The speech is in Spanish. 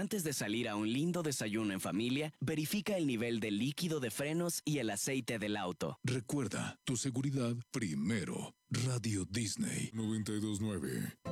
Antes de salir a un lindo desayuno en familia, verifica el nivel de líquido de frenos y el aceite del auto. Recuerda, tu seguridad primero. Radio Disney 92.9.